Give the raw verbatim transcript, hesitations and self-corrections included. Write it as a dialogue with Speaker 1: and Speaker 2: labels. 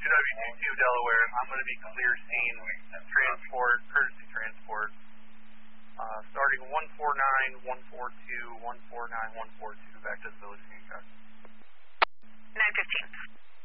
Speaker 1: two W two two Delaware, I'm going to be clear seeing transport, courtesy transport, uh, starting one four nine, one four two, one four nine, one four two, back to the village of Hancock.
Speaker 2: nine fifteen.